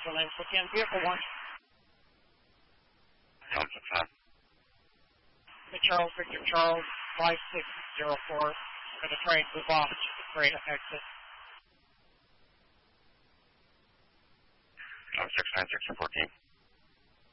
vehicle names again. Vehicle 1. The Charles, Victor Charles, 5604. For the train, move off to the freight exit. 696 and 14.